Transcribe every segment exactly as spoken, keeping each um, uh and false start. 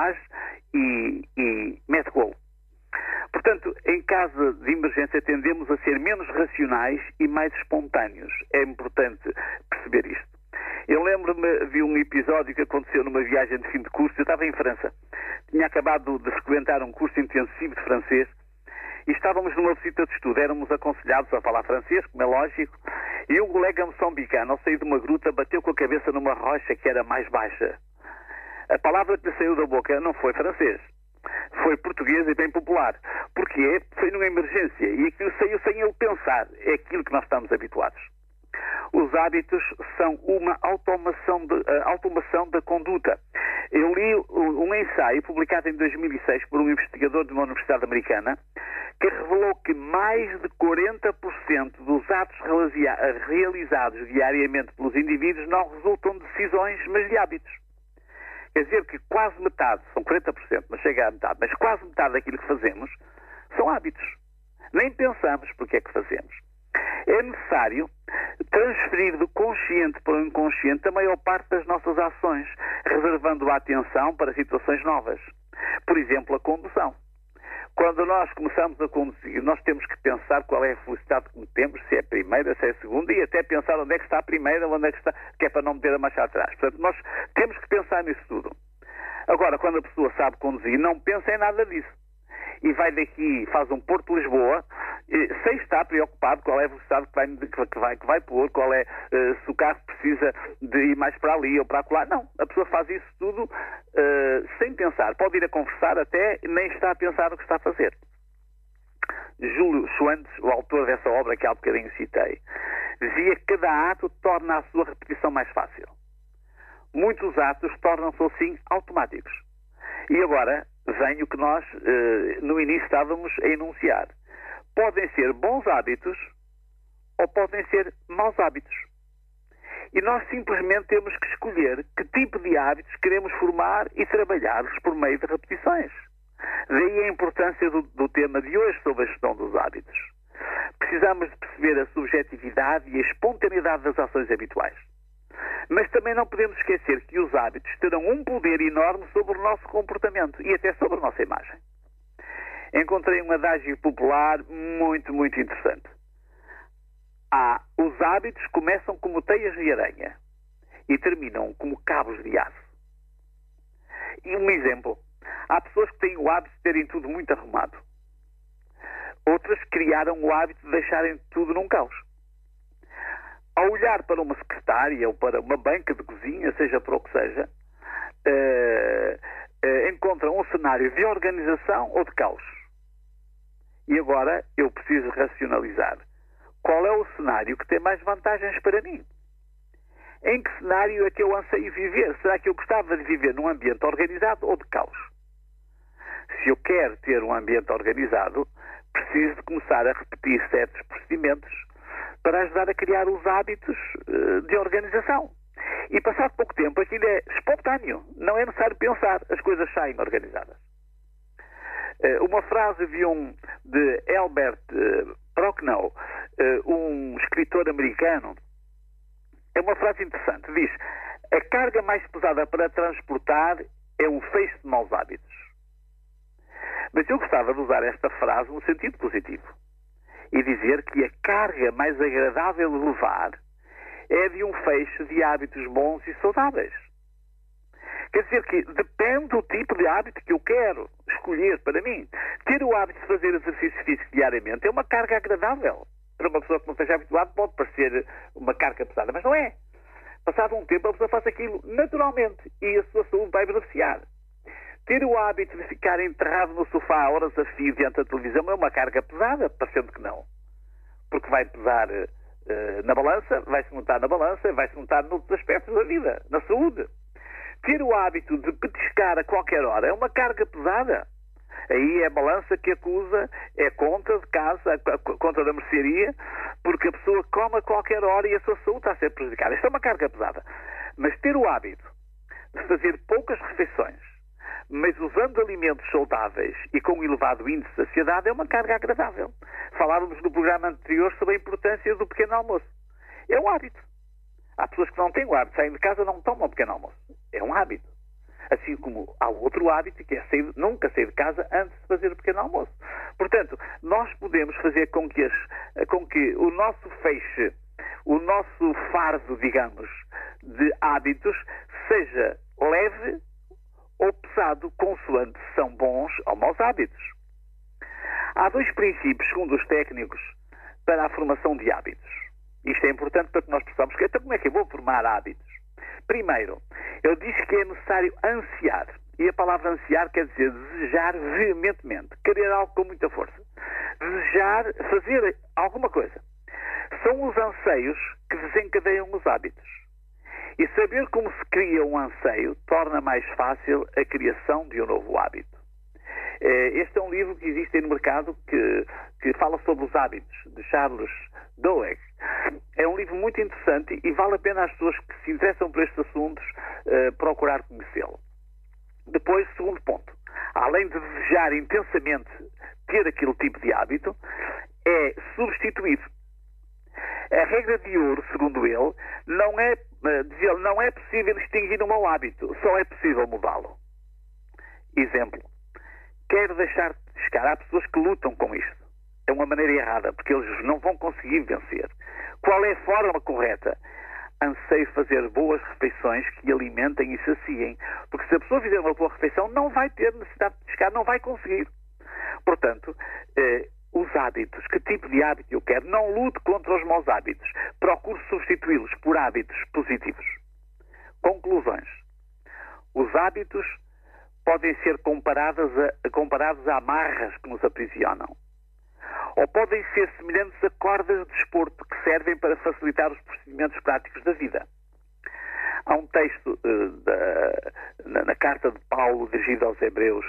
faz e, e mete gol. Portanto, em caso de emergência, tendemos a ser menos racionais e mais espontâneos. É importante perceber isto. Eu lembro-me de um episódio que aconteceu numa viagem de fim de curso. Eu estava em França. Tinha acabado de frequentar um curso intensivo de francês e estávamos numa visita de estudo. Éramos aconselhados a falar francês, como é lógico, e um colega moçambicano, ao sair de uma gruta, bateu com a cabeça numa rocha que era mais baixa. A palavra que lhe saiu da boca não foi francês. Foi português e bem popular. Porque foi numa emergência e aquilo saiu sem ele pensar. É aquilo que nós estamos habituados. Os hábitos são uma automação, de, uh, automação da conduta. Eu li um ensaio publicado em dois mil e seis por um investigador de uma universidade americana que revelou que mais de quarenta por cento dos atos realizados diariamente pelos indivíduos não resultam de decisões, mas de hábitos. Quer dizer que quase metade, são quarenta por cento, mas chega a metade, mas quase metade daquilo que fazemos são hábitos. Nem pensamos porque é que fazemos. É necessário transferir do consciente para o inconsciente a maior parte das nossas ações, reservando a atenção para situações novas. Por exemplo, a condução. Quando nós começamos a conduzir, nós temos que pensar qual é a velocidade que metemos, se é a primeira, se é a segunda, e até pensar onde é que está a primeira, onde é que está, que é para não meter a marcha atrás. Portanto, nós temos que pensar nisso tudo. Agora, quando a pessoa sabe conduzir, não pensa em nada disso. E vai daqui, faz um Porto-Lisboa, sem estar preocupado qual é a velocidade que vai, que vai, que vai pôr, qual é, se o carro precisa de ir mais para ali ou para lá. Não, a pessoa faz isso tudo uh, sem pensar. Pode ir a conversar até, nem está a pensar no que está a fazer. Júlio Schwantes, o autor dessa obra que há bocadinho citei, dizia que cada ato torna a sua repetição mais fácil. Muitos atos tornam-se assim automáticos. E agora vem o que nós uh, no início estávamos a enunciar. Podem ser bons hábitos ou podem ser maus hábitos. E nós simplesmente temos que escolher que tipo de hábitos queremos formar e trabalhá-los por meio de repetições. Daí a importância do, do tema de hoje sobre a gestão dos hábitos. Precisamos de perceber a subjetividade e a espontaneidade das ações habituais. Mas também não podemos esquecer que os hábitos terão um poder enorme sobre o nosso comportamento e até sobre a nossa imagem. Encontrei um adágio popular muito, muito interessante. Ah, os hábitos começam como teias de aranha e terminam como cabos de aço. E um exemplo. Há pessoas que têm o hábito de terem tudo muito arrumado. Outras criaram o hábito de deixarem tudo num caos. Ao olhar para uma secretária ou para uma banca de cozinha, seja para o que seja, uh, uh, encontram um cenário de organização ou de caos. E agora eu preciso racionalizar. Qual é o cenário que tem mais vantagens para mim? Em que cenário é que eu anseio viver? Será que eu gostava de viver num ambiente organizado ou de caos? Se eu quero ter um ambiente organizado, preciso de começar a repetir certos procedimentos para ajudar a criar os hábitos uh, de organização. E passado pouco tempo aquilo é espontâneo. Não é necessário pensar. As coisas saem organizadas. Uh, uma frase de um de Albert uh, Prochnow, uh, um escritor americano, é uma frase interessante. Diz: a carga mais pesada para transportar é um feixe de maus hábitos. Mas eu gostava de usar esta frase no sentido positivo e dizer que a carga mais agradável de levar é de um feixe de hábitos bons e saudáveis. Quer dizer que depende do tipo de hábito que eu quero escolher para mim. Ter o hábito de fazer exercício físico diariamente é uma carga agradável. Para uma pessoa que não esteja habituada pode parecer uma carga pesada, mas não é. Passado um tempo a pessoa faz aquilo naturalmente e a sua saúde vai beneficiar. Ter o hábito de ficar enterrado no sofá horas a fio diante da televisão é uma carga pesada, parecendo que não. Porque vai pesar uh, na balança, vai-se notar na balança, vai-se notar noutros aspectos da vida, na saúde. Ter o hábito de petiscar a qualquer hora é uma carga pesada. Aí é a balança que acusa, é a conta de casa, a conta da mercearia, porque a pessoa come a qualquer hora e a sua saúde está a ser prejudicada. Isto é uma carga pesada. Mas ter o hábito de fazer poucas refeições, mas usando alimentos saudáveis e com um elevado índice de saciedade, é uma carga agradável. Falávamos no programa anterior sobre a importância do pequeno almoço. É um hábito. Há pessoas que não têm o hábito, saem de casa e não tomam o pequeno almoço. É um hábito. Assim como há outro hábito, que é sair, nunca sair de casa antes de fazer o pequeno almoço. Portanto, nós podemos fazer com que, as, com que o nosso feixe, o nosso fardo, digamos, de hábitos, seja leve ou pesado, consoante são bons ou maus hábitos. Há dois princípios, segundo os técnicos, para a formação de hábitos. Isto é importante para que nós possamos... Então, como é que eu vou formar hábitos? Primeiro, ele diz que é necessário ansiar. E a palavra ansiar quer dizer desejar veementemente, querer algo com muita força. Desejar fazer alguma coisa. São os anseios que desencadeiam os hábitos. E saber como se cria um anseio torna mais fácil a criação de um novo hábito. Este é um livro que existe no mercado que, que fala sobre os hábitos, de Charles Duhigg. É um livro muito interessante e vale a pena às pessoas que se interessam por estes assuntos uh, procurar conhecê-lo. Depois, segundo ponto, além de desejar intensamente ter aquele tipo de hábito, é substituir. A regra de ouro, segundo ele, não é, uh, diz ele, não é possível extinguir um mau hábito, só é possível mudá-lo. Exemplo. Quero deixar de chegar. Há pessoas que lutam com isto. É uma maneira errada, porque eles não vão conseguir vencer. Qual é a forma correta? Anseio fazer boas refeições que alimentem e saciem. Porque se a pessoa fizer uma boa refeição, não vai ter necessidade de chegar, não vai conseguir. Portanto, eh, os hábitos, que tipo de hábito eu quero? Não lute contra os maus hábitos. Procure substituí-los por hábitos positivos. Conclusões. Os hábitos podem ser comparados a, comparados a amarras que nos aprisionam. Ou podem ser semelhantes a cordas de desporto que servem para facilitar os procedimentos práticos da vida. Há um texto uh, da, na, na carta de Paulo dirigida aos Hebreus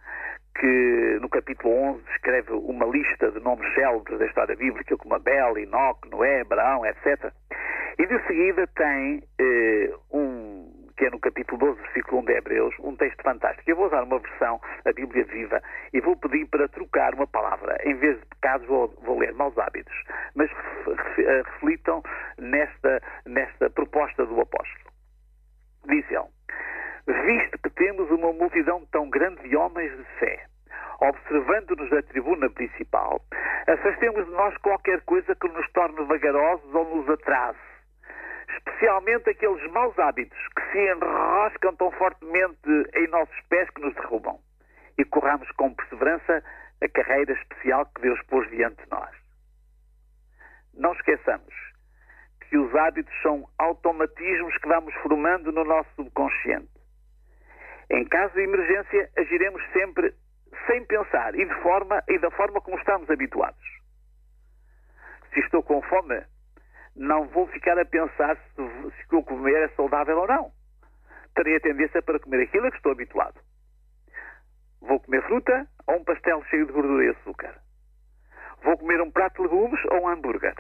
que no capítulo onze descreve uma lista de nomes célebres da história bíblica como Abel, Enoque, Noé, Abraão, etcétera. E de seguida tem uh, um que é no capítulo doze, versículo um de Hebreus, um texto fantástico. Eu vou usar uma versão, a Bíblia Viva, e vou pedir para trocar uma palavra. Em vez de pecados, vou, vou ler maus hábitos. Mas reflitam nesta, nesta proposta do apóstolo. Diz ele, visto que temos uma multidão tão grande de homens de fé, observando-nos da tribuna principal, afastemos de nós qualquer coisa que nos torne vagarosos ou nos atrase, especialmente aqueles maus hábitos que se enroscam tão fortemente em nossos pés que nos derrubam, e corramos com perseverança a carreira especial que Deus pôs diante de nós. Não esqueçamos que os hábitos são automatismos que vamos formando no nosso subconsciente. Em caso de emergência, agiremos sempre sem pensar e, de forma, e da forma como estamos habituados. Se estou com fome, não vou ficar a pensar se, se o que eu comer é saudável ou não. Terei a tendência para comer aquilo a que estou habituado. Vou comer fruta ou um pastel cheio de gordura e açúcar? Vou comer um prato de legumes ou um hambúrguer?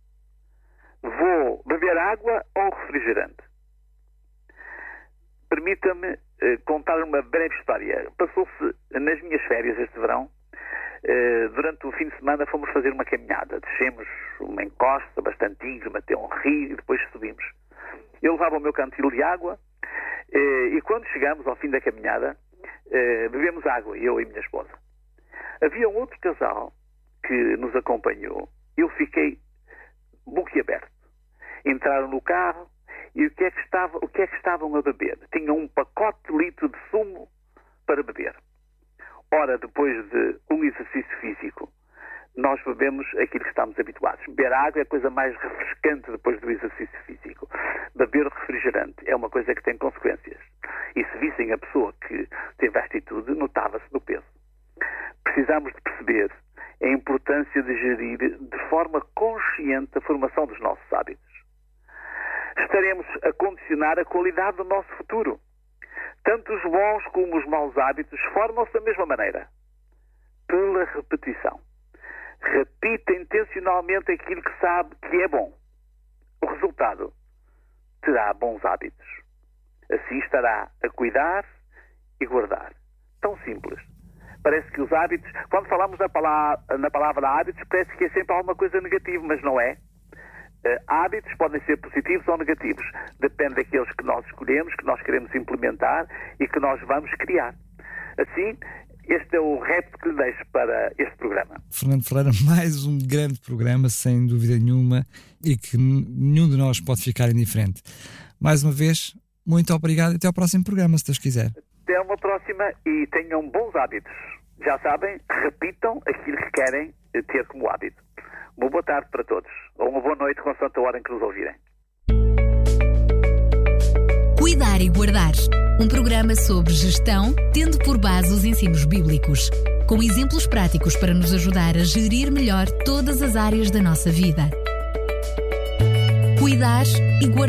Vou beber água ou refrigerante? Permita-me eh, contar uma breve história. Passou-se nas minhas férias este verão. Uh, durante o fim de semana fomos fazer uma caminhada. Descemos uma encosta bastante íngreme até um rio e depois subimos. Eu levava o meu cantil de água uh, e quando chegamos ao fim da caminhada uh, bebemos água, eu e minha esposa. Havia um outro casal que nos acompanhou. Eu fiquei boquiaberto. Entraram no carro e o que é que, estava, o que é que estavam a beber? Tinham um pacote de litro de sumo para beber. Ora, depois de um exercício físico, nós bebemos aquilo que estamos habituados. Beber água é a coisa mais refrescante depois do exercício físico. Beber refrigerante é uma coisa que tem consequências. E se vissem a pessoa que teve a atitude, notava-se no peso. Precisamos de perceber a importância de gerir de forma consciente a formação dos nossos hábitos. Estaremos a condicionar a qualidade do nosso futuro. Tanto os bons como os maus hábitos formam-se da mesma maneira. Pela repetição. Repita intencionalmente aquilo que sabe que é bom. O resultado terá bons hábitos. Assim estará a cuidar e guardar. Tão simples. Parece que os hábitos, quando falamos na palavra, na palavra hábitos, parece que é sempre alguma coisa negativa, mas não é. Uh, hábitos podem ser positivos ou negativos. Depende daqueles que nós escolhemos, que nós queremos implementar e que nós vamos criar. Assim, este é o repto que lhe deixo para este programa. Fernando Ferreira, mais um grande programa, sem dúvida nenhuma, e que nenhum de nós pode ficar indiferente. Mais uma vez, muito obrigado e até ao próximo programa, se Deus quiser. Até uma próxima e tenham bons hábitos. Já sabem, repitam aquilo que querem ter como hábito. Uma boa tarde para todos, ou uma boa noite, consoante a hora em que nos ouvirem. Cuidar e Guardar, um programa sobre gestão, tendo por base os ensinos bíblicos, com exemplos práticos para nos ajudar a gerir melhor todas as áreas da nossa vida. Cuidar e Guardar.